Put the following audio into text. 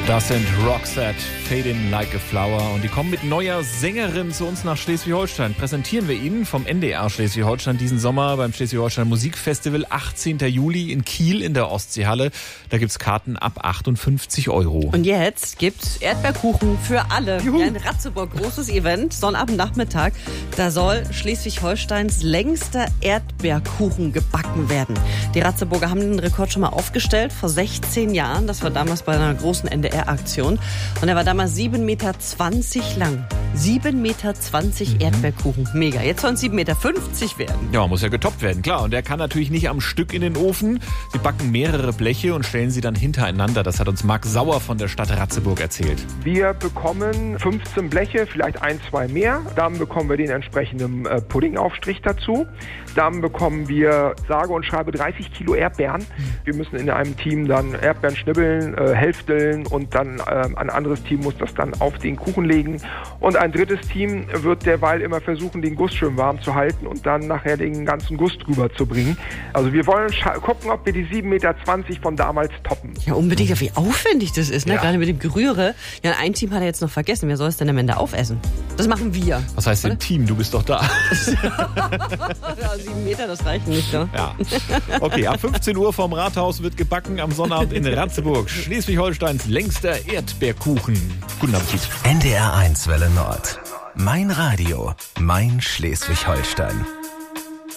Das sind Roxette, Fading Like a Flower. Und die kommen mit neuer Sängerin zu uns nach Schleswig-Holstein. Präsentieren wir Ihnen vom NDR Schleswig-Holstein diesen Sommer beim Schleswig-Holstein Musikfestival, 18. Juli in Kiel in der Ostseehalle. Da gibt's Karten ab 58 €. Und jetzt gibt's Erdbeerkuchen für alle. Ja, in Ratzeburg, großes Event, Sonnabendnachmittag. Da soll Schleswig-Holsteins längster Erdbeerkuchen gebacken werden. Die Ratzeburger haben den Rekord schon mal aufgestellt, vor 16 Jahren. Das war damals bei einer großen NDR-Aktion. Und er war damals 7,20 Meter lang. 7,20 Meter Erdbeerkuchen. Mega. Jetzt sollen es 7,50 Meter werden. Ja, muss ja getoppt werden, klar. Und der kann natürlich nicht am Stück in den Ofen. Sie backen mehrere Bleche und stellen sie dann hintereinander. Das hat uns Marc Sauer von der Stadt Ratzeburg erzählt. Wir bekommen 15 Bleche, vielleicht 1, 2 mehr. Dann bekommen wir den entsprechenden Puddingaufstrich dazu. Dann bekommen wir sage und schreibe 30 Kilo Erdbeeren. Wir müssen in einem Team dann Erdbeeren schnibbeln, hälfteln und dann ein anderes Team muss das dann auf den Kuchen legen. Und ein drittes Team wird derweil immer versuchen, den Guss schön warm zu halten und dann nachher den ganzen Guss drüber zu bringen. Also wir wollen gucken, ob wir die 7,20 Meter von damals toppen. Ja, unbedingt. Wie aufwendig das ist, ne? Ja. Gerade mit dem Gerühre. Ja, ein Team hat er jetzt noch vergessen. Wer soll es denn am Ende aufessen? Das machen wir. Was heißt denn Team? Du bist doch da. Ja, 7 Meter, das reicht nicht, ne? Ja. Okay, ab 15 Uhr vom Rathaus wird gebacken am Sonnabend in Ratzeburg. Schleswig-Holsteins längster Erdbeerkuchen. Guten Appetit. NDR 1 Welle Nord. Mein Radio, mein Schleswig-Holstein.